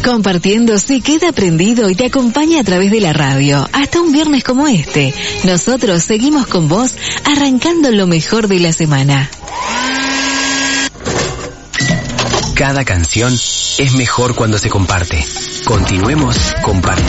Compartiendo se queda prendido y te acompaña a través de la radio. Hasta un viernes como este. Nosotros seguimos con vos, arrancando lo mejor de la semana. Cada canción es mejor cuando se comparte. Continuemos compartiendo.